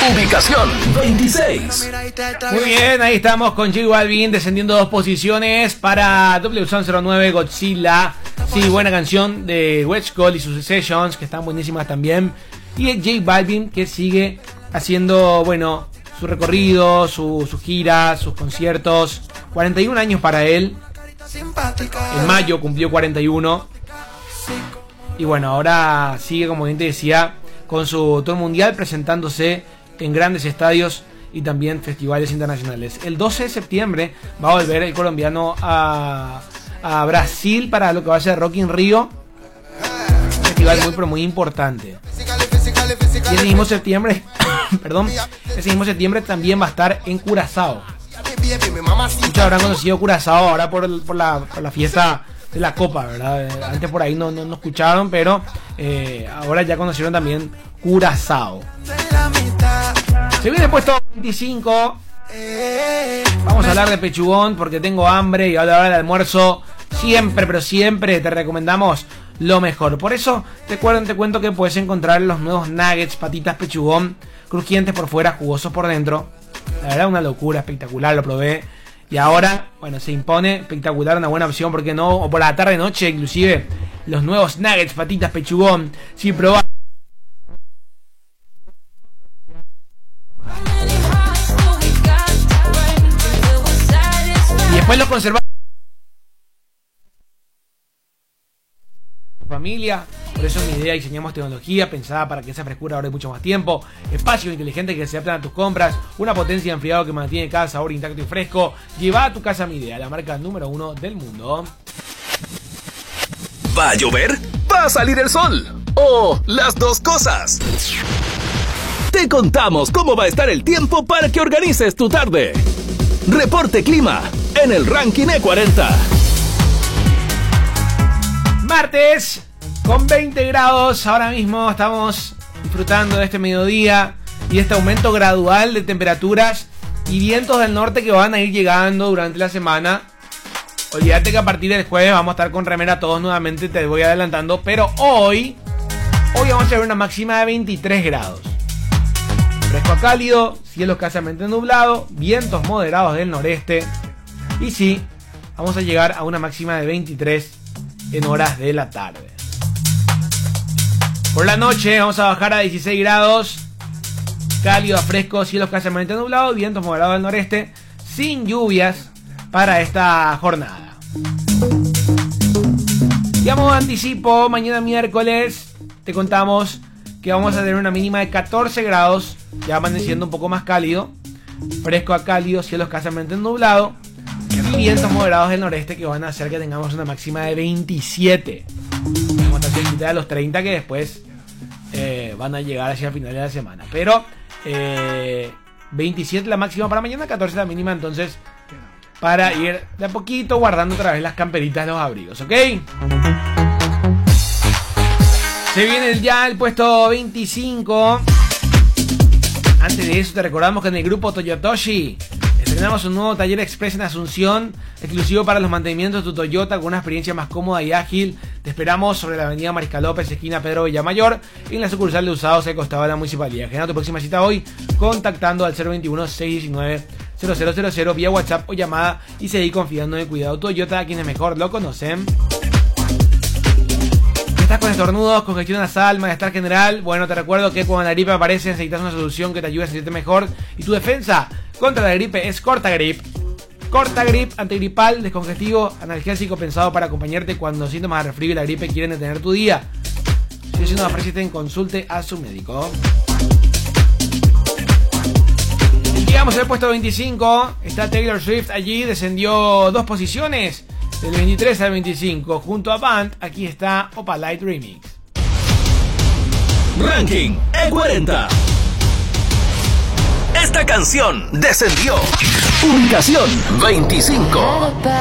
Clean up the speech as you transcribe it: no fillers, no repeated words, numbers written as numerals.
Ubicación 26. Muy bien, ahí estamos con J Balvin descendiendo 2 posiciones para W09 Godzilla. Sí, buena canción de Wedge Gold y sus Sessions, que están buenísimas también. Y J Balvin, que sigue haciendo, bueno, su recorrido, su gira, sus conciertos. 41 años para él. En mayo cumplió 41. Y bueno, ahora sigue, como bien te decía, con su tour mundial, presentándose en grandes estadios y también festivales internacionales. El 12 de septiembre va a volver el colombiano a Brasil para lo que va a ser Rock in Rio. Un festival muy, pero muy importante. Y ese mismo septiembre, ese mismo septiembre también va a estar en Curazao. Muchos habrán conocido Curazao ahora por la fiesta de la Copa, ¿verdad? Antes por ahí no escucharon, pero ahora ya conocieron también Curazao. Se viene puesto 25. Vamos a hablar de pechugón porque tengo hambre y a la hora del almuerzo siempre, pero siempre te recomendamos lo mejor. Por eso te cuento que puedes encontrar los nuevos nuggets, patitas pechugón, crujientes por fuera, jugosos por dentro. La verdad, una locura, espectacular, lo probé. Y ahora, bueno, se impone espectacular, una buena opción, ¿por qué no? O por la tarde noche, inclusive, los nuevos nuggets, patitas pechugón. Si probás. Y después los conservás familia. Por eso mi idea, diseñamos tecnología pensada para que esa frescura ahorre mucho más tiempo, espacios inteligentes que se adaptan a tus compras, una potencia de enfriado que mantiene cada sabor intacto y fresco. Lleva a tu casa mi idea, la marca número 1 del mundo. ¿Va a llover? ¿Va a salir el sol? ¿O las dos cosas? Te contamos cómo va a estar el tiempo para que organices tu tarde. Reporte clima en el Ranking E40. Martes con 20 grados, ahora mismo estamos disfrutando de este mediodía y este aumento gradual de temperaturas y vientos del norte que van a ir llegando durante la semana. Olvídate que a partir del jueves vamos a estar con remera todos nuevamente, te voy adelantando, pero hoy vamos a tener una máxima de 23 grados. Fresco a cálido, cielo escasamente nublado, vientos moderados del noreste y sí, vamos a llegar a una máxima de 23 en horas de la tarde. Por la noche vamos a bajar a 16 grados, cálido a fresco, cielo escasamente nublado, vientos moderados del noreste, sin lluvias para esta jornada. Digamos anticipo, mañana miércoles te contamos que vamos a tener una mínima de 14 grados, ya amaneciendo un poco más cálido, fresco a cálido, cielo escasamente nublado y vientos moderados del noreste que van a hacer que tengamos una máxima de 27. Vamos a estar cerquita de los 30 que después van a llegar hacia el final de la semana. Pero 27 la máxima para mañana, 14 la mínima, entonces para ir de a poquito guardando otra vez las camperitas de los abrigos, ¿ok? Se viene ya el puesto 25. Antes de eso te recordamos que en el grupo Toyotoshi estrenamos un nuevo taller express en Asunción, exclusivo para los mantenimientos de tu Toyota con una experiencia más cómoda y ágil. Te esperamos sobre la avenida Mariscal López, esquina Pedro Villamayor, en la sucursal de usados que costaba la municipalidad. Agenda tu próxima cita hoy contactando al 021-619-0000 vía WhatsApp o llamada y seguir confiando en el cuidado Toyota, a quienes mejor lo conocen. ¿Estás con estornudos, congestión nasal, malestar general? Bueno, te recuerdo que cuando la gripe aparece necesitas una solución que te ayude a sentirte mejor y tu defensa contra la gripe es Cortagrip. Cortagrip, antigripal, descongestivo, analgésico pensado para acompañarte cuando los síntomas de resfrío y la gripe quieren detener tu día. Si es una persisten, consulte a su médico. Llegamos al puesto 25. Está Taylor Swift allí, descendió 2 posiciones. Del 23 al 25, junto a Band, aquí está Opalite Remix. Ranking E40. Esta canción descendió. Ubicación 25.